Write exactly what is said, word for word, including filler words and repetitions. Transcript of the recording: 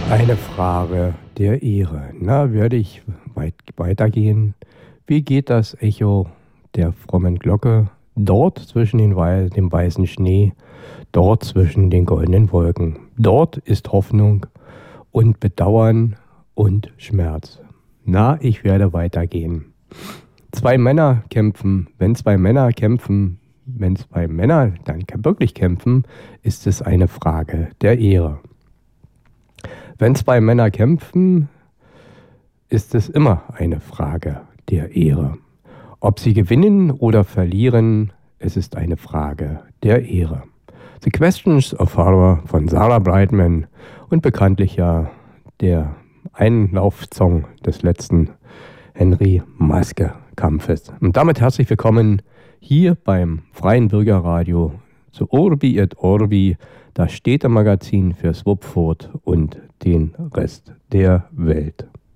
Eine Frage der Ehre. Na, werde ich weit weitergehen? Wie geht das Echo der frommen Glocke? Dort zwischen den Wei- dem weißen Schnee, dort zwischen den goldenen Wolken. Dort ist Hoffnung und Bedauern und Schmerz. Na, ich werde weitergehen. Zwei Männer kämpfen. Wenn zwei Männer kämpfen, wenn zwei Männer dann wirklich kämpfen, ist es eine Frage der Ehre. Wenn zwei Männer kämpfen, ist es immer eine Frage der Ehre. Ob sie gewinnen oder verlieren, es ist eine Frage der Ehre. The Questions of Horror von Sarah Brightman und bekanntlich ja der Einlaufsong des letzten Henry Maske-Kampfes. Und damit herzlich willkommen hier beim Freien Bürgerradio zu Urbi et Orbi, das Städtemagazin für Swupfurt und den Rest der Welt.